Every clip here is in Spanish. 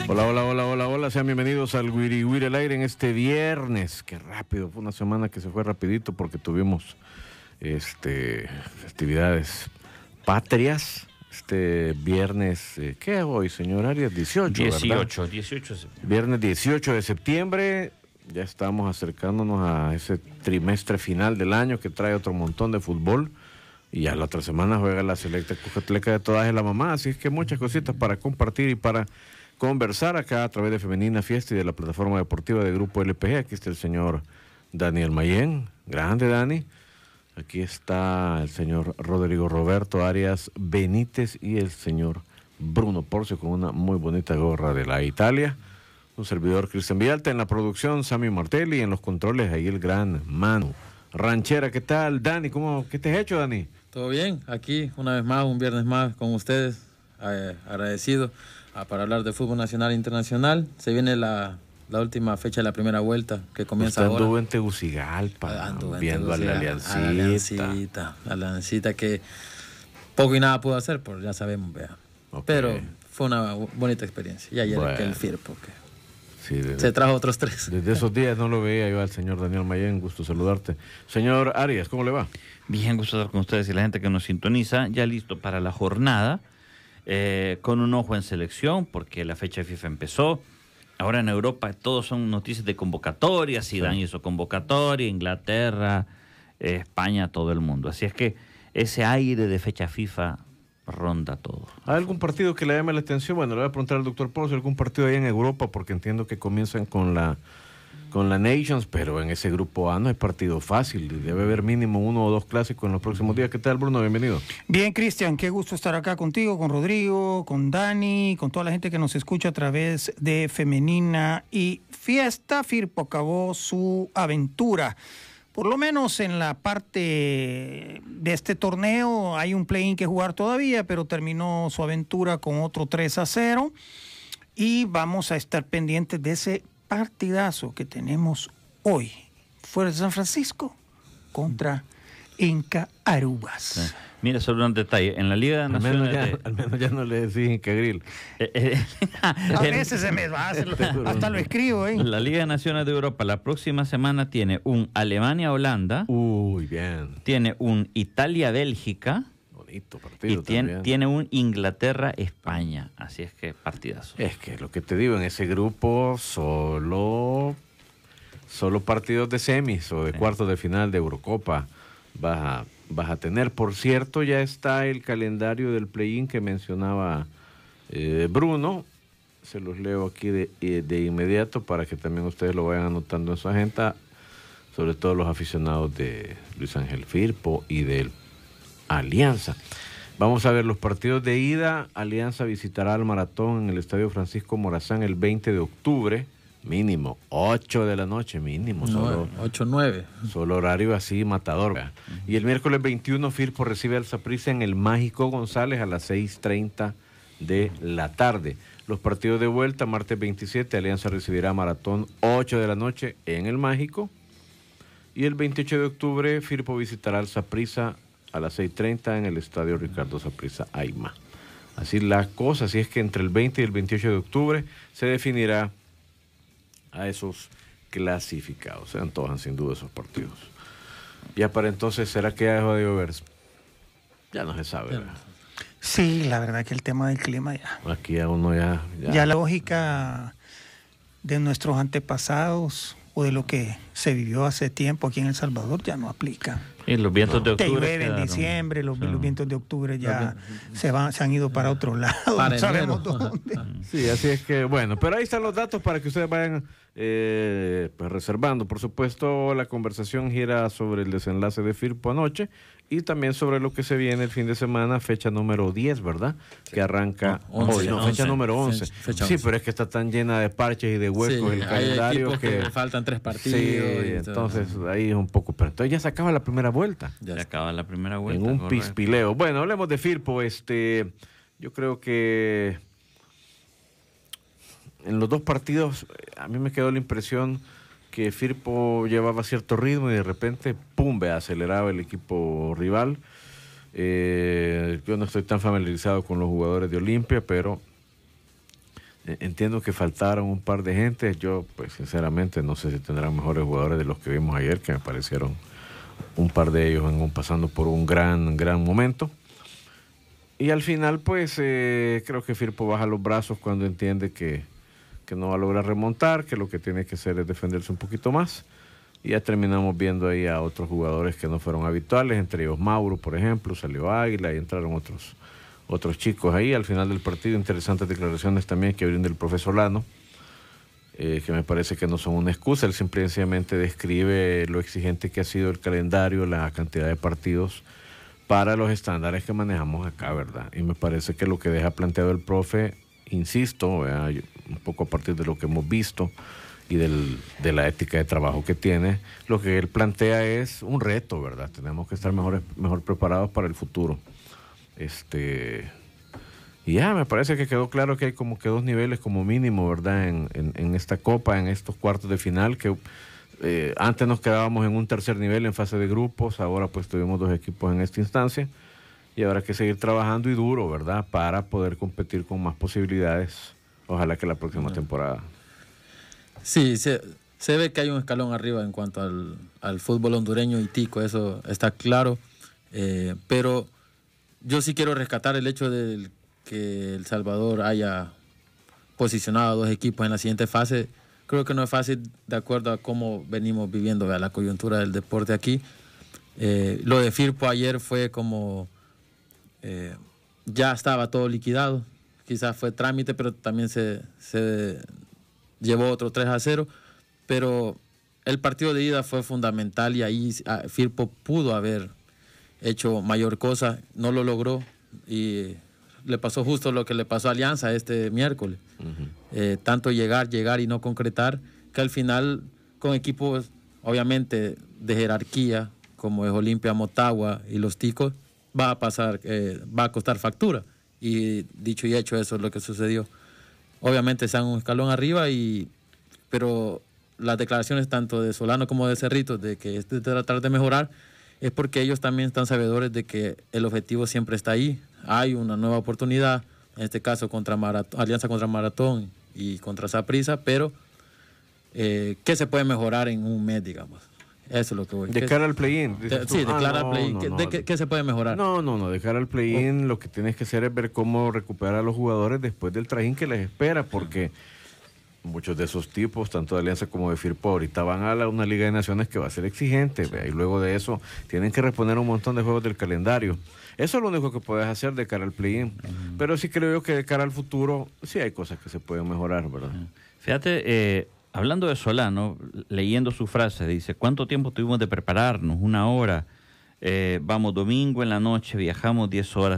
Hola, hola, hola, hola, hola, sean bienvenidos al Wiri Wiri al aire en este viernes. Qué rápido, fue una semana que se fue rapidito porque tuvimos festividades patrias. Este viernes, ¿qué es hoy, señor Arias? 18, ¿verdad? 18 de septiembre. Viernes 18 de septiembre, ya estamos acercándonos a ese trimestre final del año que trae otro montón de fútbol. Y ya la otra semana juega la selecta Cujatleca de todas la mamá, así es que muchas cositas para compartir y para conversar acá a través de Femenina Fiesta y de la plataforma deportiva de Grupo LPG. Aquí está el señor Daniel Mayén, grande Dani. Aquí está el señor Rodrigo Roberto Arias Benítez y el señor Bruno Porcio con una muy bonita gorra de la Italia. Un servidor Cristian Villalta en la producción, Sammy Martelli, en los controles ahí el gran Manu Ranchera. ¿Qué tal, Dani? ¿Qué te has hecho, Dani? Todo bien, aquí una vez más, un viernes más con ustedes, agradecido para hablar de fútbol nacional e internacional. Se viene la última fecha de la primera vuelta que comienza Usted ahora. Anduvo en Tegucigalpa, viendo a la Aliancita que poco y nada pudo hacer, pero ya sabemos, vea. Okay. Pero fue una bonita experiencia. Y ayer el Firpo, se trajo otros 3. Desde esos días no lo veía yo al señor Daniel Mayén, gusto saludarte. Señor Arias, ¿cómo le va? Bien, gusto estar con ustedes y la gente que nos sintoniza, ya listo para la jornada, con un ojo en selección, porque la fecha de FIFA empezó. Ahora en Europa todos son noticias de convocatorias, Zidane hizo convocatoria, Inglaterra, España, todo el mundo. Así es que ese aire de fecha FIFA ronda todo. ¿Hay algún partido que le llame la atención? Bueno, le voy a preguntar al doctor Porcio, algún partido ahí en Europa, porque entiendo que comienzan con la Nations, pero en ese grupo A no hay partido fácil, debe haber mínimo 1 o 2 clásicos en los próximos días. ¿Qué tal, Bruno? Bienvenido. Bien, Cristian, qué gusto estar acá contigo, con Rodrigo, con Dani, con toda la gente que nos escucha a través de Femenina y Fiesta. Firpo acabó su aventura. Por lo menos en la parte de este torneo hay un play-in que jugar todavía, pero terminó su aventura con otro 3-0 y vamos a estar pendientes de ese partidazo que tenemos hoy. Fuera de San Francisco contra Inca Arubas. Mira, solo un detalle. En la Liga Nacional... Al menos ya no le decís Inca Grill. A veces se me va, hasta lo escribo. La Liga Nacional de Europa la próxima semana tiene un Alemania-Holanda. Uy, bien. Tiene un Italia-Bélgica. Bonito partido y tiene un Inglaterra-España. Así es que partidazo. Es que lo que te digo, en ese grupo solo partidos de semis o de cuartos de final de Eurocopa vas a tener. Por cierto, ya está el calendario del play-in que mencionaba Bruno. Se los leo aquí de inmediato para que también ustedes lo vayan anotando en su agenda, sobre todo los aficionados de Luis Ángel Firpo y del Alianza. Vamos a ver los partidos de ida. Alianza visitará al Maratón en el Estadio Francisco Morazán el 20 de octubre. Mínimo, 8 de la noche, mínimo. 8-9. Solo horario así, matador. Y el miércoles 21, Firpo recibe al Saprissa en el Mágico González a las 6:30 de la tarde. Los partidos de vuelta, martes 27, Alianza recibirá a Maratón 8 de la noche en el Mágico. Y el 28 de octubre, Firpo visitará al Saprissa a las 6:30 en el Estadio Ricardo Saprissa Aima. Así la cosa, así es que entre el 20 y el 28 de octubre se definirá a esos clasificados. Se antojan sin duda esos partidos. Ya para entonces, ¿será que ya dejó de llover? Ya no se sabe, ¿verdad? Sí, la verdad que el tema del clima ya... Aquí a uno ya... Ya la lógica de nuestros antepasados o de lo que se vivió hace tiempo aquí en El Salvador ya no aplica. Y los vientos de octubre... Te llueve en diciembre, los vientos de octubre ya se han ido para otro lado, no sabemos dónde. Sí, así es que, bueno, pero ahí están los datos para que ustedes vayan pues reservando. Por supuesto, la conversación gira sobre el desenlace de Firpo anoche y también sobre lo que se viene el fin de semana, fecha número 10, ¿verdad? Sí. Que arranca hoy, fecha número 11. Fecha 11. Sí, pero es que está tan llena de parches y de huecos el calendario que faltan 3 partidos. Sí, entonces ahí es un poco, pero entonces ya se acaba la primera vuelta. Ya acaba la primera vuelta. En un pispileo. Bueno, hablemos de Firpo. Yo creo que en los dos partidos a mí me quedó la impresión que Firpo llevaba cierto ritmo y de repente, pum, aceleraba el equipo rival. Yo no estoy tan familiarizado con los jugadores de Olimpia, pero Entiendo que faltaron un par de gente. Yo, pues sinceramente, no sé si tendrán mejores jugadores de los que vimos ayer, que me parecieron un par de ellos pasando por un gran momento. Y al final, pues, creo que Firpo baja los brazos cuando entiende que no va a lograr remontar, que lo que tiene que hacer es defenderse un poquito más. Y ya terminamos viendo ahí a otros jugadores que no fueron habituales, entre ellos Mauro, por ejemplo, salió Águila y entraron otros chicos ahí. Al final del partido, interesantes declaraciones también que brinda el profesor Lano, que me parece que no son una excusa. Él simplemente describe lo exigente que ha sido el calendario, la cantidad de partidos para los estándares que manejamos acá, ¿verdad? Y me parece que lo que deja planteado el profe, insisto, ¿verdad?, un poco a partir de lo que hemos visto y de la ética de trabajo que tiene, lo que él plantea es un reto, ¿verdad? Tenemos que estar mejor preparados para el futuro. Y ya me parece que quedó claro que hay como que 2 niveles como mínimo, ¿verdad? En esta Copa, en estos cuartos de final, que antes nos quedábamos en un tercer nivel en fase de grupos, ahora pues tuvimos 2 equipos en esta instancia y habrá que seguir trabajando y duro, ¿verdad? Para poder competir con más posibilidades, ojalá que la próxima temporada. Sí, se ve que hay un escalón arriba en cuanto al fútbol hondureño y tico, eso está claro, pero yo sí quiero rescatar el hecho de que El Salvador haya posicionado a 2 equipos en la siguiente fase. Creo que no es fácil de acuerdo a cómo venimos viviendo la coyuntura del deporte aquí. Lo de Firpo ayer fue como ya estaba todo liquidado, quizás fue trámite, pero también se llevó otro 3-0, pero el partido de ida fue fundamental y ahí Firpo pudo haber hecho mayor cosa, no lo logró y le pasó justo lo que le pasó a Alianza este miércoles. Uh-huh. Tanto llegar y no concretar, que al final con equipos obviamente de jerarquía como es Olimpia, Motagua y los Ticos va a costar factura, y dicho y hecho eso es lo que sucedió. Obviamente están un escalón arriba, pero las declaraciones tanto de Solano como de Cerritos de que es de tratar de mejorar es porque ellos también están sabedores de que el objetivo siempre está ahí. Hay una nueva oportunidad, en este caso Alianza contra Maratón y contra Saprissa, pero ¿qué se puede mejorar en un mes, digamos? Eso es lo que voy. De cara al play-in. Sí, de cara al play-in. ¿Qué se puede mejorar? No, de cara al play-in lo que tienes que hacer es ver cómo recuperar a los jugadores después del trajín que les espera, porque muchos de esos tipos, tanto de Alianza como de Firpo, ahorita van a una Liga de Naciones que va a ser exigente, y luego de eso tienen que reponer un montón de juegos del calendario. Eso es lo único que puedes hacer de cara al play-in. Pero sí creo yo que de cara al futuro sí hay cosas que se pueden mejorar, ¿verdad? Fíjate, hablando de Solano, leyendo su frase, dice, ¿cuánto tiempo tuvimos de prepararnos? 1 hora. Vamos domingo en la noche, viajamos 10 horas.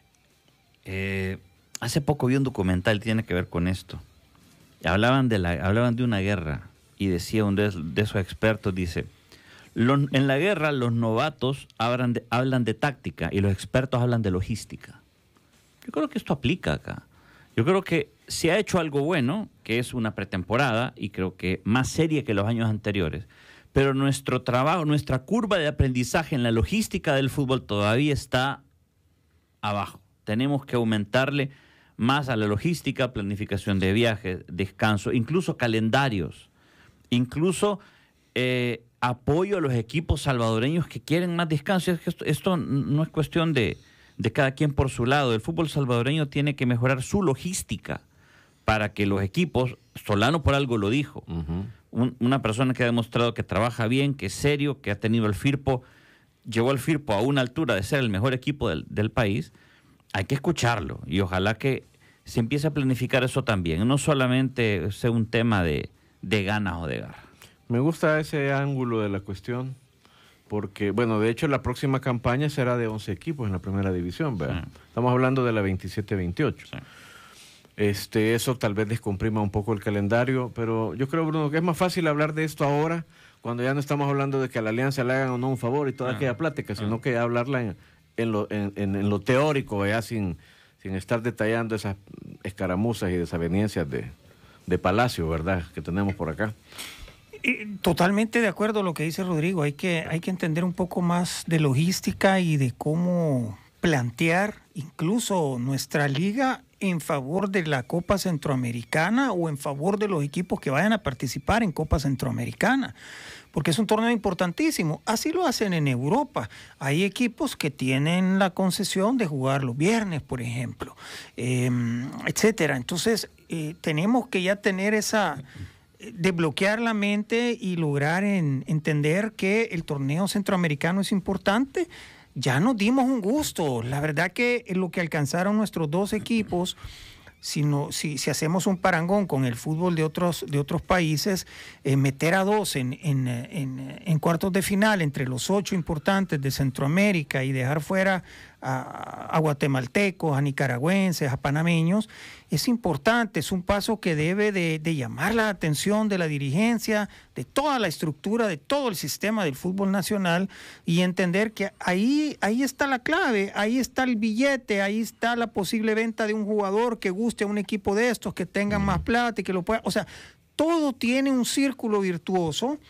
Hace poco vi un documental, tiene que ver con esto. Hablaban de una guerra y decía uno de esos expertos, dice, en la guerra los novatos hablan de táctica y los expertos hablan de logística. Yo creo que esto aplica acá. Yo creo que se ha hecho algo bueno, que es una pretemporada, y creo que más seria que los años anteriores, pero nuestro trabajo, nuestra curva de aprendizaje en la logística del fútbol todavía está abajo. Tenemos que aumentarle más a la logística, planificación de viajes, descanso, incluso calendarios, incluso apoyo a los equipos salvadoreños que quieren más descanso. Es que esto no es cuestión de cada quien por su lado. El fútbol salvadoreño tiene que mejorar su logística para que los equipos, Solano por algo lo dijo, una persona que ha demostrado que trabaja bien, que es serio, que ha tenido el Firpo, llevó al Firpo a una altura de ser el mejor equipo del país, hay que escucharlo y ojalá que se empiece a planificar eso también, no solamente sea un tema de ganas o de garra. Me gusta ese ángulo de la cuestión, porque, bueno, de hecho la próxima campaña será de 11 equipos en la primera división, ¿verdad? Sí. Estamos hablando de la 27-28. Sí. Eso tal vez descomprima un poco el calendario, pero yo creo, Bruno, que es más fácil hablar de esto ahora, cuando ya no estamos hablando de que a la Alianza le hagan o no un favor y toda aquella plática, sino que hablarla en lo teórico, ya sin estar detallando esas escaramuzas y desavenencias de Palacio, ¿verdad?, que tenemos por acá. Totalmente de acuerdo a lo que dice Rodrigo. Hay que entender un poco más de logística y de cómo plantear incluso nuestra liga en favor de la Copa Centroamericana o en favor de los equipos que vayan a participar en Copa Centroamericana, porque es un torneo importantísimo. Así lo hacen en Europa. Hay equipos que tienen la concesión de jugar los viernes, por ejemplo, etcétera. Entonces, tenemos que ya tener desbloquear la mente y lograr entender que el torneo centroamericano es importante. Ya nos dimos un gusto. La verdad que lo que alcanzaron nuestros dos equipos, si hacemos un parangón con el fútbol de otros países, meter a dos en cuartos de final entre los 8 importantes de Centroamérica y dejar fuera a guatemaltecos, a nicaragüenses, a panameños, es importante, es un paso que debe de llamar la atención de la dirigencia, de toda la estructura, de todo el sistema del fútbol nacional, y entender que ahí está la clave, ahí está el billete, ahí está la posible venta de un jugador que guste a un equipo de estos, que tengan más plata y que lo pueda, o sea, todo tiene un círculo virtuoso